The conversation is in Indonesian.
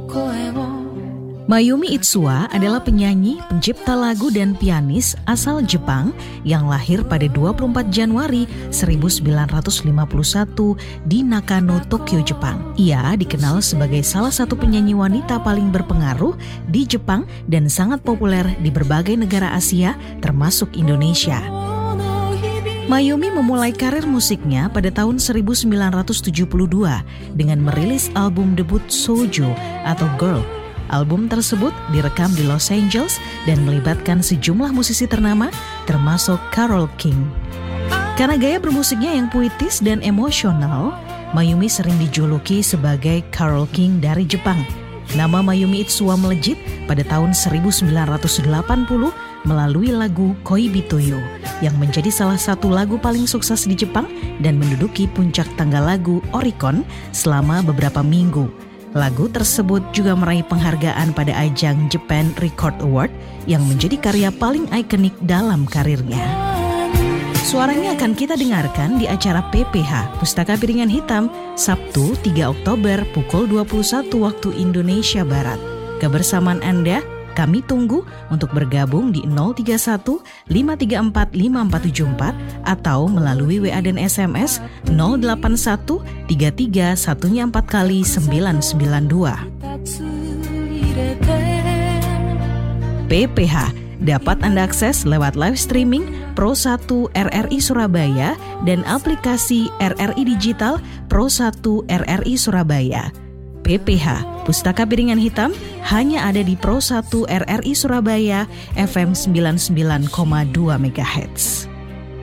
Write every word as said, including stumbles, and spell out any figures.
Mayumi Itsuwa adalah penyanyi, pencipta lagu dan pianis asal Jepang yang lahir pada dua puluh empat Januari seribu sembilan ratus lima puluh satu di Nakano, Tokyo, Jepang. Ia dikenal sebagai salah satu penyanyi wanita paling berpengaruh di Jepang dan sangat populer di berbagai negara Asia termasuk Indonesia. Mayumi memulai karir musiknya pada tahun seribu sembilan ratus tujuh puluh dua dengan merilis album debut Shoujo atau Girl. Album tersebut direkam di Los Angeles dan melibatkan sejumlah musisi ternama termasuk Carole King. Karena gaya bermusiknya yang puitis dan emosional, Mayumi sering dijuluki sebagai Carole King dari Jepang. Nama Mayumi Itsuwa melejit pada tahun seribu sembilan ratus delapan puluh melalui lagu Koibito-yo yang menjadi salah satu lagu paling sukses di Jepang dan menduduki puncak tangga lagu Oricon selama beberapa minggu. Lagu tersebut juga meraih penghargaan pada ajang Japan Record Award yang menjadi karya paling ikonik dalam karirnya. Suaranya akan kita dengarkan di acara P P H Pustaka Piringan Hitam Sabtu tiga Oktober pukul dua puluh satu waktu Indonesia Barat. Kebersamaan Anda kami tunggu untuk bergabung di nol tiga satu lima tiga empat lima empat tujuh empat atau melalui W A dan S M S nol delapan satu tiga tiga satu empat kali sembilan sembilan dua. P P H dapat Anda akses lewat live streaming Pro satu R R I Surabaya dan aplikasi R R I Digital Pro satu R R I Surabaya. P P H Pustaka Piringan Hitam hanya ada di Pro satu R R I Surabaya F M sembilan puluh sembilan koma dua megahertz.